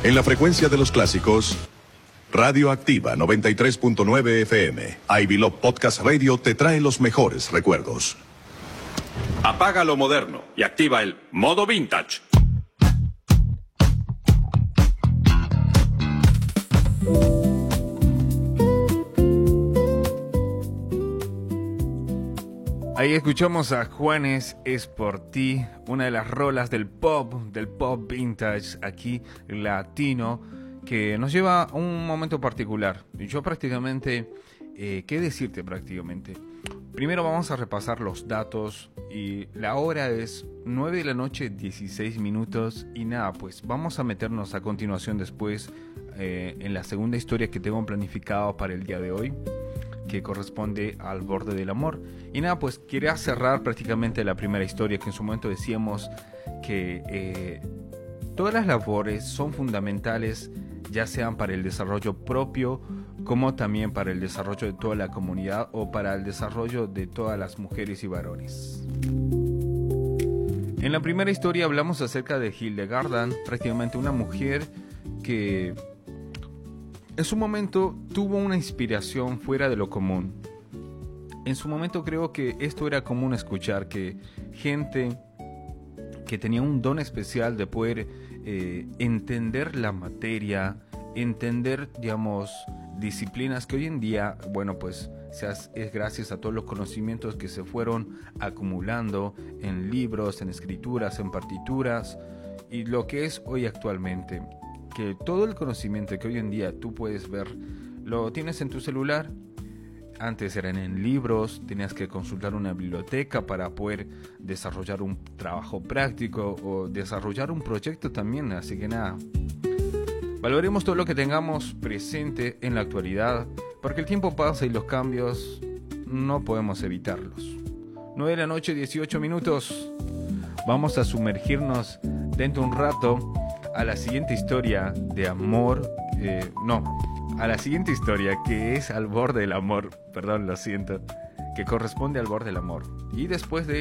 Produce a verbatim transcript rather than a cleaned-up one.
En la frecuencia de los clásicos, Radio Activa noventa y tres punto nueve F M. Ivy Love Podcast Radio te trae los mejores recuerdos. Apaga lo moderno y activa el modo vintage. Ahí escuchamos a Juanes, Es por ti, una de las rolas del pop, del pop vintage aquí latino, que nos lleva a un momento particular. Yo prácticamente, eh, ¿qué decirte prácticamente? Primero vamos a repasar los datos y la hora es nueve de la noche, dieciséis minutos y nada, pues vamos a meternos a continuación después eh, en la segunda historia que tengo planificado para el día de hoy, que corresponde al borde del amor. Y nada, pues quería cerrar prácticamente la primera historia, que en su momento decíamos que eh, todas las labores son fundamentales, ya sean para el desarrollo propio, como también para el desarrollo de toda la comunidad o para el desarrollo de todas las mujeres y varones. En la primera historia hablamos acerca de Hildegarda, prácticamente una mujer que en su momento tuvo una inspiración fuera de lo común. En su momento creo que esto era común escuchar, que gente que tenía un don especial de poder eh, entender la materia, entender, digamos, disciplinas que hoy en día, bueno, pues es gracias a todos los conocimientos que se fueron acumulando en libros, en escrituras, en partituras, y lo que es hoy actualmente. Que todo el conocimiento que hoy en día tú puedes ver, lo tienes en tu celular. Antes eran en libros, tenías que consultar una biblioteca para poder desarrollar un trabajo práctico o desarrollar un proyecto también, así que nada, valoremos todo lo que tengamos presente en la actualidad, porque el tiempo pasa y los cambios no podemos evitarlos. nueve de la noche, dieciocho minutos, vamos a sumergirnos dentro de un rato a la siguiente historia de amor, eh, no, a la siguiente historia que es al borde del amor, perdón, lo siento, que corresponde al borde del amor. Y después de